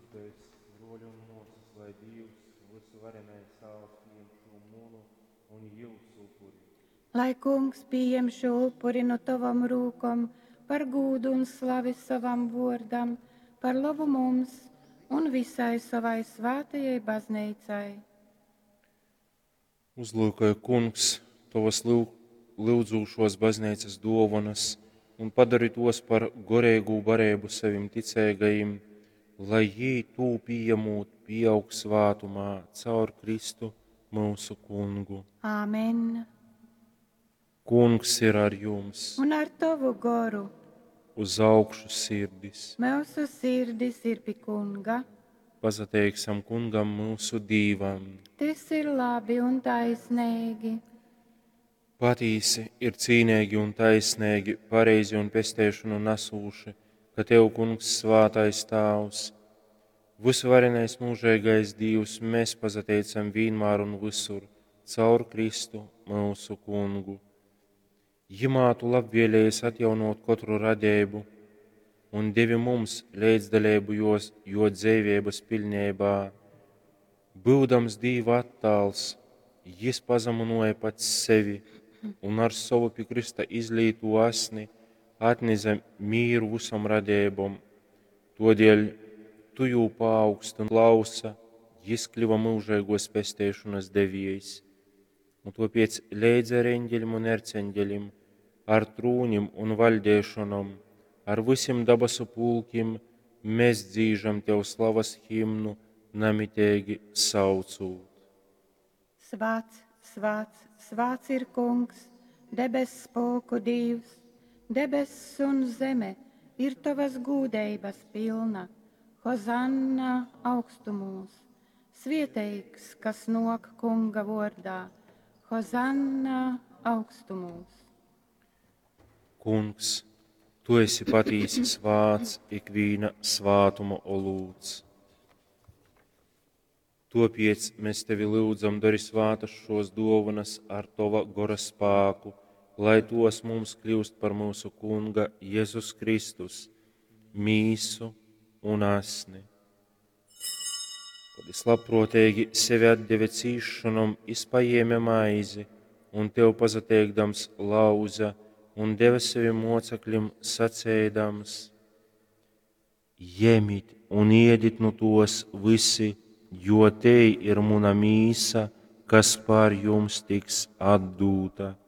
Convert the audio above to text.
Kristais, roļu un mūcis, lai Dievs visu varenais savs pieņem šo mūnu un jūs upuri. Lai kungs pieņem šo upuri no tavam rūkom par gūdu un slavi savam vordam, par labu mums un visai savai svētajai baznīcai. Uzlūkoja kungs tavas lūdzūšos baznīcas dāvanas un padari tos par gorēgu barību savim ticēgajiem, lai jī tū pieņemot pieaug svātumā caur Kristu mūsu kungu. Āmen. Kungs ir ar jums, Un ar tavu goru uz augšu sirdis. mūsu sirdis ir pie kunga. Pazateiksim kungam mūsu dīvam. Tas ir labi un taisnīgi. Patīsi ir cīnīgi un taisnīgi, pareizi un pestēšanu nesūši, ka Tev, kungs, svātais Tēvs, visvarenais mūžīgais Dievs, mēs pazateicam vienmēr un visur, caur Kristu mūsu kungu. Jimātu labvēlējas atjaunot katru radību un devi mums līdzdalību jo dzīvības pilnībā. Būdams Dieva attāls, Jis pazemoja pats sevi un ar savu pie Krista izlītu asni atnesa mīru visam radībam. Todēļ tu jū paaugstu un klausa, Jis kļuva mūžīgos pestēšanas devējs. Un to pēc līdz ar eņģeļiem un erceņģeļiem, ar trūņiem un valdēšanām, ar visiem dabasu pulkiem, mēs dzīžam Tev slavas himnu, namitēgi saucūt. Svāts, svāts, svāts ir kungs, debes spēku Dievs, debesis un zeme ir tavas gūdības pilna. Hozanna augstumos, svētīgs, kas nok kunga vārdā. Hozanna augstumos. Kungs, Tu esi patīsi svāts, ikvīna svātuma olūts. Tāpēc mēs Tevi lūdzam, dari svātas šos dāvanas ar Tava gora spēku, lai tos mums kļūst par mūsu Kunga Jēzus Kristus, mīsu un asni. Kad es labprotīgi sevi atdeve cīšanam, izpajēme maizi un Tev pazateikdams lauza un deva sevi mocekļiem sacēdams: Jemit un iedit no tos visi, jo te ir muna mīsa, kas par jums tiks atdūta.